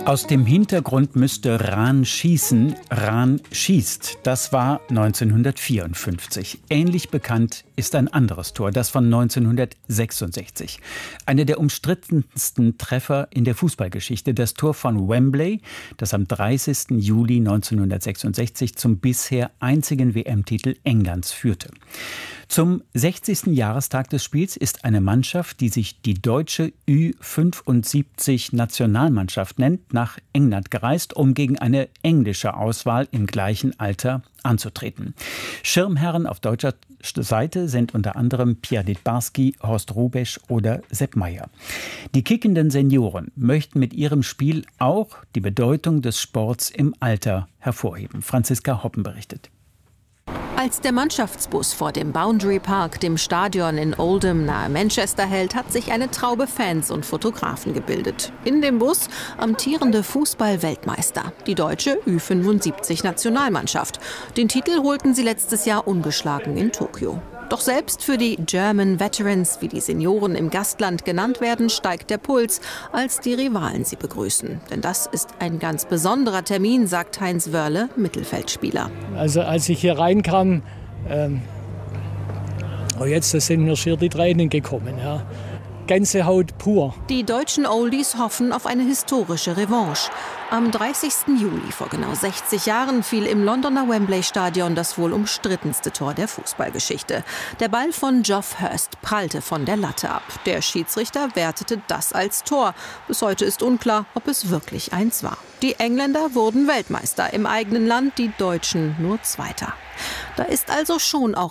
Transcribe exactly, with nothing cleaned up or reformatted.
Aus dem Hintergrund müsste Rahn schießen. Rahn schießt. Das war neunzehnhundertvierundfünfzig. Ähnlich bekannt ist ein anderes Tor, das von neunzehnhundertsechsundsechzig. Einer der umstrittensten Treffer in der Fußballgeschichte. Das Tor von Wembley, das am dreißigsten Juli neunzehnhundertsechsundsechzig zum bisher einzigen W M-Titel Englands führte. Zum sechzigsten Jahrestag des Spiels ist eine Mannschaft, die sich die deutsche Ü fünfundsiebzig Nationalmannschaft nennt, nach England gereist, um gegen eine englische Auswahl im gleichen Alter anzutreten. Schirmherren auf deutscher Seite sind unter anderem Pierre Littbarski, Horst Hrubesch oder Sepp Maier. Die kickenden Senioren möchten mit ihrem Spiel auch die Bedeutung des Sports im Alter hervorheben. Franziska Hoppen berichtet. Als der Mannschaftsbus vor dem Boundary Park, dem Stadion in Oldham nahe Manchester, hält, hat sich eine Traube Fans und Fotografen gebildet. In dem Bus amtierende Fußball-Weltmeister, die deutsche Ü fünfundsiebzig Nationalmannschaft. Den Titel holten sie letztes Jahr ungeschlagen in Tokio. Doch selbst für die German Veterans, wie die Senioren im Gastland genannt werden, steigt der Puls, als die Rivalen sie begrüßen. Denn das ist ein ganz besonderer Termin, sagt Heinz Wörle, Mittelfeldspieler. Also als ich hier reinkam, ähm, oh jetzt sind mir schier die Tränen gekommen. Ja. Gänsehaut pur. Die deutschen Oldies hoffen auf eine historische Revanche. Am dreißigsten Juli vor genau sechzig Jahren fiel im Londoner Wembley-Stadion das wohl umstrittenste Tor der Fußballgeschichte. Der Ball von Geoff Hurst prallte von der Latte ab. Der Schiedsrichter wertete das als Tor. Bis heute ist unklar, ob es wirklich eins war. Die Engländer wurden Weltmeister im eigenen Land, die Deutschen nur Zweiter. Da ist also schon auch